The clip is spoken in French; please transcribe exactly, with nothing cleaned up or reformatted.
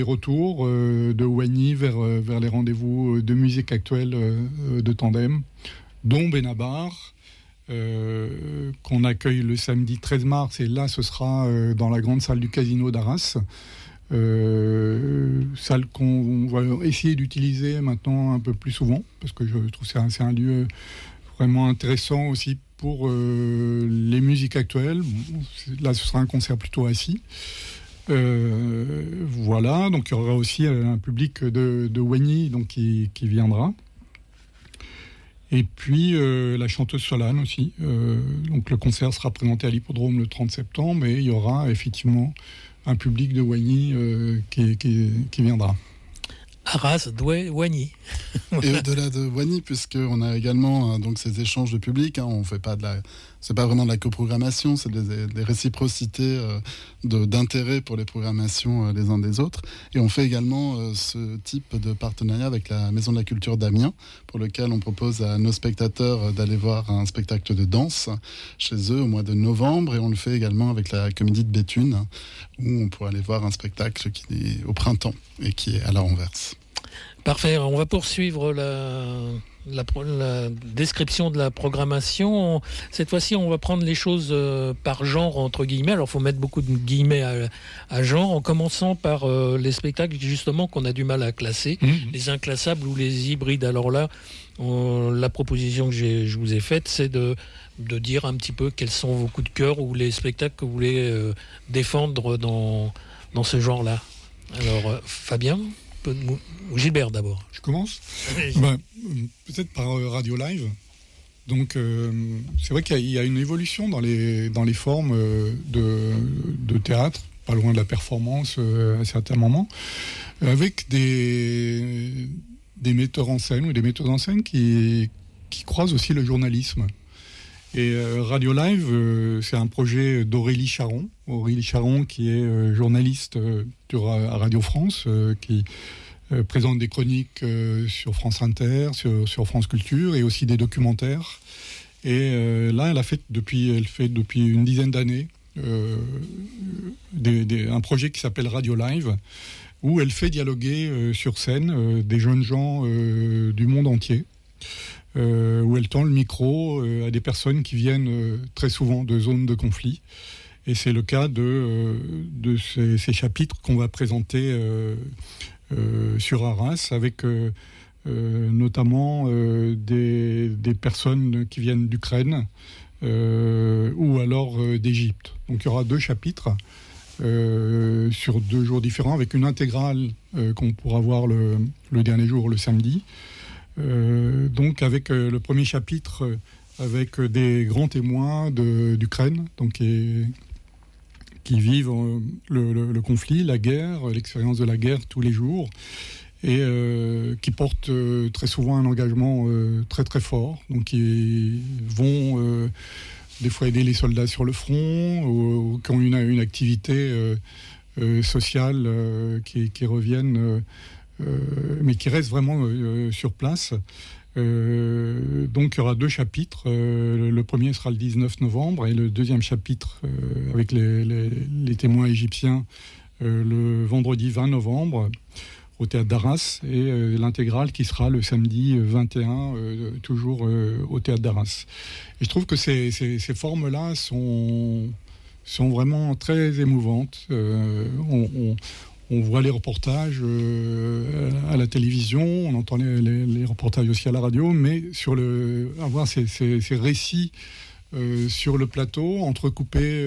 retours euh, de Wany vers, vers les rendez-vous de musique actuelle euh, de Tandem, dont Benabar, euh, qu'on accueille le samedi treize mars, et là ce sera euh, dans la grande salle du casino d'Arras, euh, salle qu'on va essayer d'utiliser maintenant un peu plus souvent, parce que je trouve que c'est un, c'est un lieu vraiment intéressant aussi pour euh, les musiques actuelles. Là ce sera un concert plutôt assis. Euh, voilà, donc il y aura aussi un public de, de Wany donc qui, qui viendra. Et puis euh, la chanteuse Solane aussi. Euh, donc le concert sera présenté à l'hippodrome le trente septembre, et il y aura effectivement un public de Wany euh, qui, qui, qui viendra. Arras, Douai, Wany. Et au-delà de Wany, puisqu'on a également hein, donc ces échanges de public, hein, on fait pas de la, c'est pas vraiment de la coprogrammation, c'est des, des réciprocités euh, de, d'intérêt pour les programmations euh, les uns des autres. Et on fait également euh, ce type de partenariat avec la Maison de la Culture d'Amiens, pour lequel on propose à nos spectateurs euh, d'aller voir un spectacle de danse chez eux au mois de novembre. Et on le fait également avec la Comédie de Béthune, où on pourra aller voir un spectacle qui est au printemps et qui est à la renverse. Parfait, on va poursuivre la, la, la description de la programmation. On, cette fois-ci, on va prendre les choses euh, par genre, entre guillemets. Alors, il faut mettre beaucoup de guillemets à, à genre, en commençant par euh, les spectacles, justement, qu'on a du mal à classer, mmh. les inclassables ou les hybrides. Alors là, on, la proposition que j'ai, je vous ai faite, c'est de, de dire un petit peu quels sont vos coups de cœur ou les spectacles que vous voulez euh, défendre dans, dans ce genre-là. Alors, euh, Fabien ou Gilbert d'abord. Je commence ben, peut-être par euh, Radio Live. Donc euh, c'est vrai qu'il y a, il y a une évolution dans les, dans les formes euh, de, de théâtre, pas loin de la performance euh, à certains moments, avec des, des metteurs en scène ou des metteuses en scène qui, qui croisent aussi le journalisme. Et euh, Radio Live, euh, c'est un projet d'Aurélie Charon. Aurélie Charon qui est euh, journaliste euh, à Radio France, euh, qui euh, présente des chroniques euh, sur France Inter, sur, sur France Culture, et aussi des documentaires. Et euh, là, elle a fait depuis, elle fait depuis une dizaine d'années euh, des, des, un projet qui s'appelle Radio Live, où elle fait dialoguer euh, sur scène euh, des jeunes gens euh, du monde entier. Euh, où elle tend le micro euh, à des personnes qui viennent euh, très souvent de zones de conflit. Et c'est le cas de, euh, de ces, ces chapitres qu'on va présenter euh, euh, sur Arras, avec euh, euh, notamment euh, des, des personnes qui viennent d'Ukraine euh, ou alors euh, d'Égypte. Donc il y aura deux chapitres euh, sur deux jours différents, avec une intégrale euh, qu'on pourra voir le, le dernier jour, le samedi. Euh, donc avec euh, le premier chapitre euh, avec euh, des grands témoins de, d'Ukraine, donc qui, qui vivent euh, le, le, le conflit, la guerre, l'expérience de la guerre tous les jours, et euh, qui portent euh, très souvent un engagement euh, très très fort. Donc ils vont euh, des fois aider les soldats sur le front, ou, ou qui ont une, une activité euh, euh, sociale euh, qui, qui reviennent euh, Euh, mais qui reste vraiment euh, sur place. Euh, donc il y aura deux chapitres. Euh, le premier sera le dix-neuf novembre, et le deuxième chapitre euh, avec les, les, les témoins égyptiens euh, le vendredi vingt novembre au théâtre d'Arras, et euh, l'intégrale qui sera le samedi vingt et un euh, toujours euh, au théâtre d'Arras. Et je trouve que ces, ces, ces formes-là sont, sont vraiment très émouvantes. Euh, on, on On voit les reportages euh, à la télévision, on entend les, les, les reportages aussi à la radio, mais sur le, avoir ces, ces, ces récits euh, sur le plateau, entrecoupés